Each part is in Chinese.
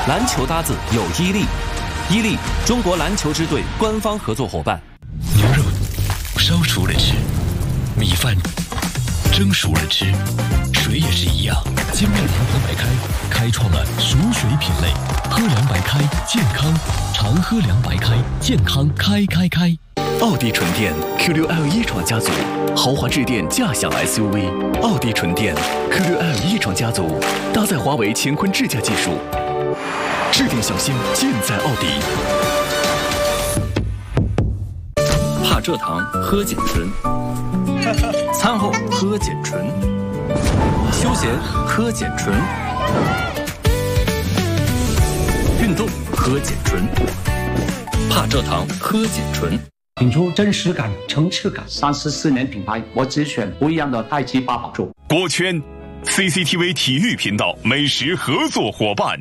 篮球搭子有伊利，伊利中国篮球支队官方合作伙伴。 牛肉烧熟了吃，米饭蒸熟了吃，水也是一样。金麦堂喝白开开创了熟水品类，喝凉白开健康，常喝凉白开健康开。奥迪纯电 Q6L 一创家族，豪华智电驾享 SUV。奥迪纯电 Q6L 一创家族，搭载华为乾坤智驾技术，智电小新尽在奥迪。 怕蔗糖喝碱醇，餐后喝碱醇，休闲喝碱醇，运动喝碱醇，怕蔗糖喝碱醇。 品出真实感、层次感。34年品牌，我只选不一样的太极八宝粥。 锅圈 CCTV 体育频道美食合作伙伴。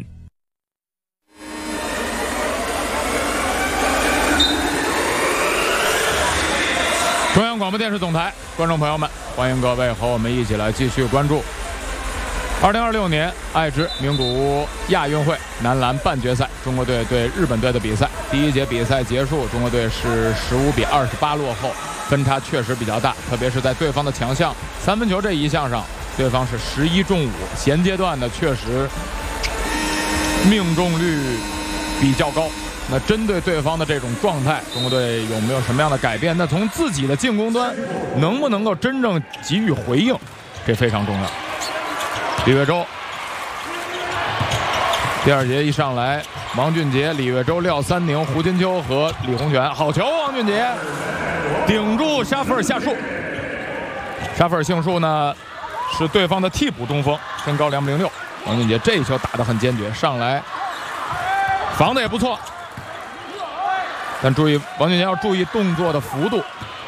中央广播电视总台，观众朋友们，欢迎各位和我们一起来继续关注2026年爱知名古屋亚运会男篮半决赛，中国队对日本队的比赛。第一节比赛结束，中国队是15比28落后，分差确实比较大，特别是在对方的强项三分球这一项上，对方是11中5，衔阶段的确实命中率比较高。那针对对方的这种状态，中国队有没有什么样的改变？那从自己的进攻端能不能够真正给予回应，这非常重要。李岳洲第二节一上来，王俊杰、李岳洲、廖三宁、胡金秋和李洪权，好球！王俊杰顶住沙弗尔下树，沙弗尔杏树呢是对方的替补中锋，身高2米06。王俊杰这一球打得很坚决，上来防的也不错，但注意王俊杰要注意动作的幅度。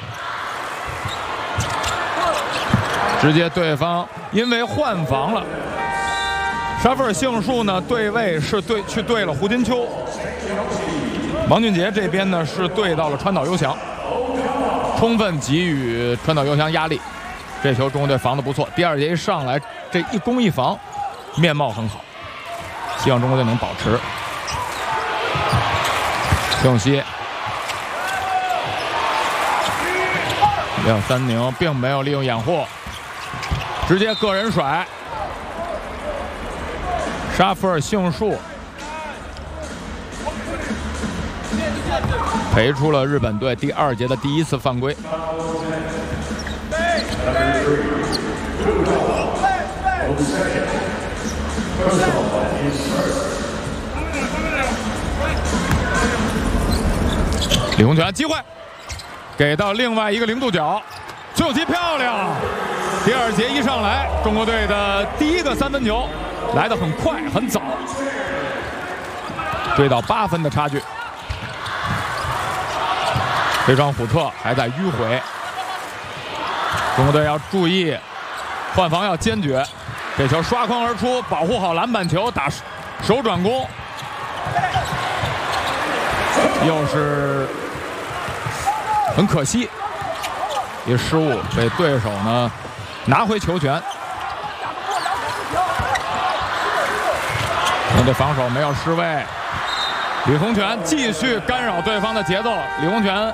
直接对方因为换防了，沙弗尔杏树呢对位是去对了胡金秋，王俊杰这边呢是对到了川岛优翔，充分给予川岛优翔压力。这球中国队防得不错，第二节一上来这一攻一防，面貌很好，希望中国队能保持。陈永熙、廖三宁并没有利用掩护，直接个人甩，沙弗尔杏树赔出了日本队第二节的第一次犯规。李洪权机会给到另外一个零度角，最后击漂亮。第二节一上来，中国队的第一个三分球来得很快很早，追到8分的差距。这双虎特还在迂回，中国队要注意换防，要坚决。这球刷筐而出，保护好篮板球，打手转攻，又是很可惜，一失误被对手呢拿回球权。我们的防守没有失位，李洪权继续干扰对方的节奏。李洪权